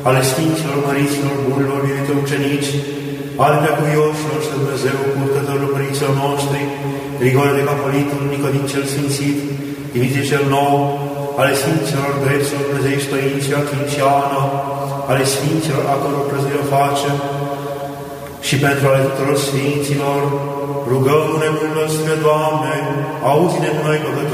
ale Sfinților, Măriților, Bunilor, Iubitor ucenici, ale neacuvioșilor și Dumnezeu, purtătorilor părinților noștri, Grigore de Capolitul, Nicodim cel Sfințit, Dimitrie cel Nou, ale Sfinților, Dreților, Dumnezeiști Părinții, Achim și Ana, ale Sfinților, a căror plăzire o facem, și pentru ale tuturor Sfinților, rugăm-ne mult, Doamne, auzi-ne noi,